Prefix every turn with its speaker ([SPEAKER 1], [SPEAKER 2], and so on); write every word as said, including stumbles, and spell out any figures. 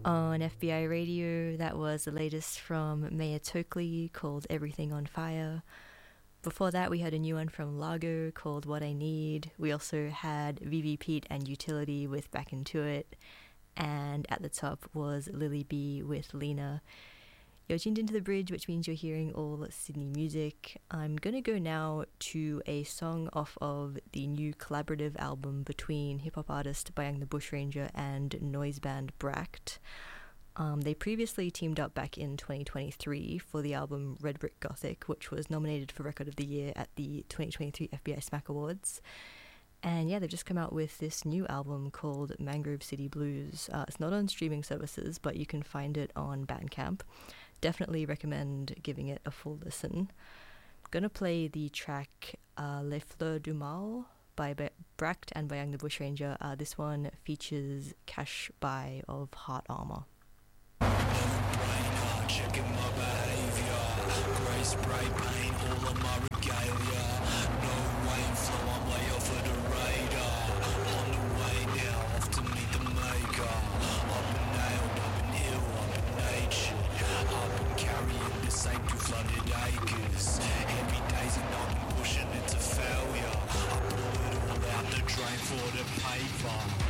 [SPEAKER 1] On F B I Radio, that was the latest from Maya Tokley called Everything on Fire. Before that, we had a new one from Largo called What I Need. We also had Vivi Pete and Utility with Back Into It. And at the top was Lily B with Lena. You're tuned into The Bridge, which means you're hearing all Sydney music. I'm going to go now to a song off of the new collaborative album between hip-hop artist Bayang the Bushranger and noise band Bract. Um, they previously teamed up back in twenty twenty-three for the album Red Brick Gothic, which was nominated for Record of the Year at the twenty twenty-three F B I Smack Awards. And yeah, they've just come out with this new album called Mangrove City Blues. Uh, it's not on streaming services, but you can find it on Bandcamp. Definitely recommend giving it a full listen. I'm gonna play the track uh, Les Fleurs du Mal by Be- Bract and Bayang the Bushranger. Uh, this one features Cash By of Heart Armor.
[SPEAKER 2] No-brainer, checking my behaviour. Grey spray paint all of my regalia. No rain flow, I'm way off of the radar. On the way now, off to meet the maker. I've been nailed, I've been ill, I've been natured. I've been carrying this same two flooded acres. Heavy days and I've been pushing it to failure. I pull it all out the drain for the paper.